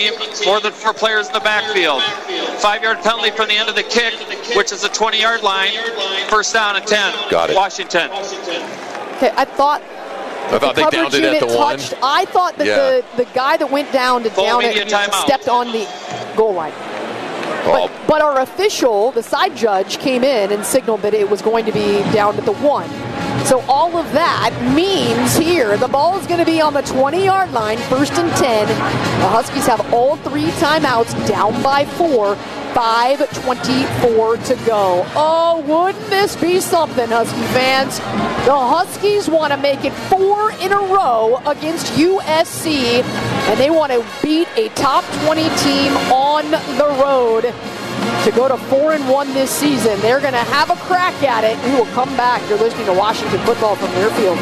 More than 4 players in the backfield. 5-yard penalty from the end of the kick, which is a 20-yard line. First down and 10. Got it. Washington. Okay, I thought they downed it at the one. I thought that the guy that went down to down it stepped on the goal line. But our official, the side judge, came in and signaled that it was going to be down at the 1. So all of that means here the ball is going to be on the 20-yard line, first and 10. The Huskies have all 3 timeouts, down by 4. 5:24 to go. Oh, wouldn't this be something, Husky fans? The Huskies want to make it 4 in a row against USC, and they want to beat a top 20 team on the road to go to 4-1 this season. They're going to have a crack at it. We will come back. You're listening to Washington Football from Learfield.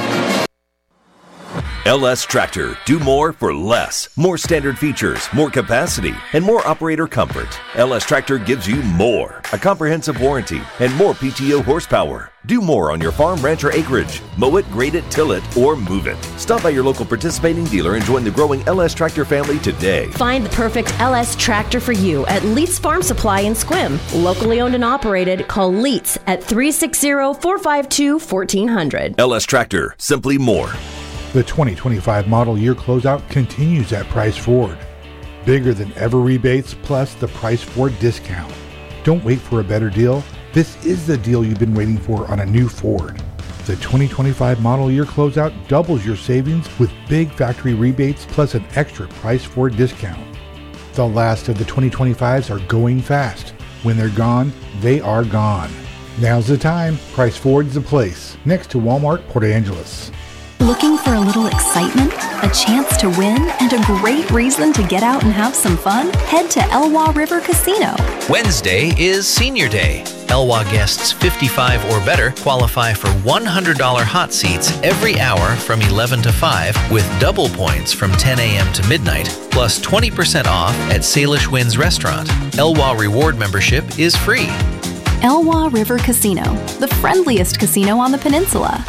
LS Tractor. Do more for less. More standard features, more capacity, and more operator comfort. LS Tractor gives you more. A comprehensive warranty and more PTO horsepower. Do more on your farm, ranch, or acreage. Mow it, grade it, till it, or move it. Stop by your local participating dealer and join the growing LS Tractor family today. Find the perfect LS Tractor for you at Leitz Farm Supply in Sequim. Locally owned and operated. Call Leitz at 360-452-1400. LS Tractor. Simply more. The 2025 model year closeout continues at Price Ford. Bigger than ever rebates plus the Price Ford discount. Don't wait for a better deal. This is the deal you've been waiting for on a new Ford. The 2025 model year closeout doubles your savings with big factory rebates plus an extra Price Ford discount. The last of the 2025s are going fast. When they're gone, they are gone. Now's the time. Price Ford's the place. Next to Walmart, Port Angeles. Looking for a little excitement, a chance to win, and a great reason to get out and have some fun? Head to Elwha River Casino. Wednesday is Senior Day. Elwha guests 55 or better qualify for $100 hot seats every hour from 11 to 5 with double points from 10 a.m. to midnight, plus 20% off at Salish Winds Restaurant. Elwha Reward membership is free. Elwha River Casino, the friendliest casino on the peninsula.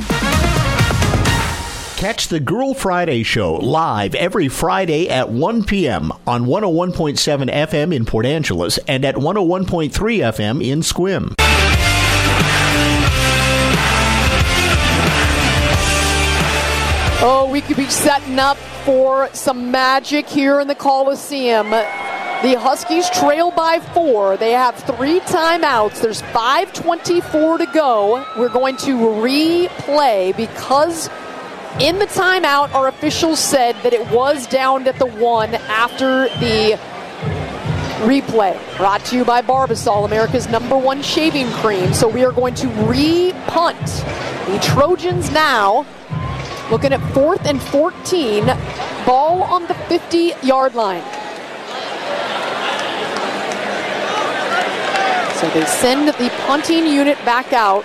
Catch the Girl Friday Show live every Friday at 1 p.m. on 101.7 FM in Port Angeles and at 101.3 FM in Sequim. Oh, we could be setting up for some magic here in the Coliseum. The Huskies trail by 4. They have 3 timeouts. There's 5:24 to go. We're going to replay because in the timeout, our officials said that it was downed at the 1 after the replay. Brought to you by Barbasol, America's #1 shaving cream. So we are going to re-punt. The Trojans now looking at 4th and 14. Ball on the 50-yard line. So they send the punting unit back out.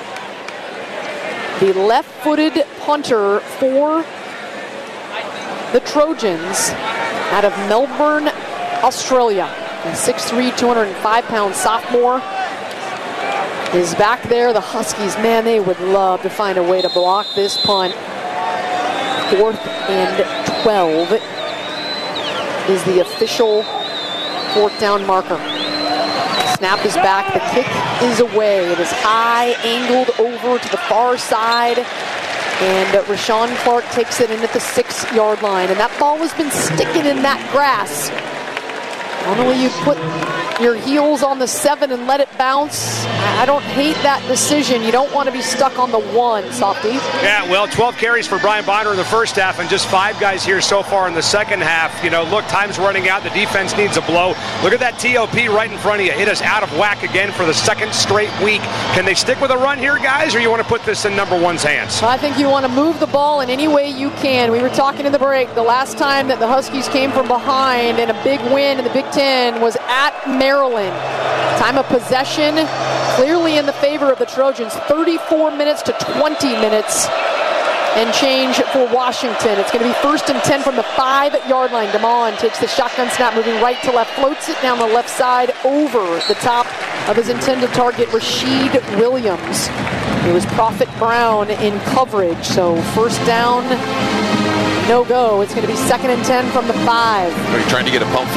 The left-footed punter for the Trojans out of Melbourne, Australia. A 6'3", 205-pound sophomore is back there. The Huskies, man, they would love to find a way to block this punt. 4th and 12 is the official 4th down marker. Snap is back. The kick is away. It is high, angled over to the far side. And Rashawn Clark takes it in at the 6-yard line. And that ball has been sticking in that grass. Normally you put your heels on the 7 and let it bounce. I don't hate that decision. You don't want to be stuck on the 1, Softy. Yeah, well, 12 carries for Brian Bonner in the first half and just 5 guys here so far in the second half. You know, look, time's running out. The defense needs a blow. Look at that TOP right in front of you. It is out of whack again for the second straight week. Can they stick with a run here, guys, or you want to put this in #1's hands? I think you want to move the ball in any way you can. We were talking in the break. The last time that the Huskies came from behind in a big win in the Big Ten was at Maryland. Time of possession clearly in the favor of the Trojans. 34 minutes to 20 minutes and change for Washington. It's going to be 1st and 10 from the 5-yard line. Damon takes the shotgun snap, moving right to left, floats it down the left side over the top of his intended target, Rashid Williams. It was Prophet Brown in coverage. So 1st down No go. It's going to be 2nd and 10 from the 5. Are you trying to get a pump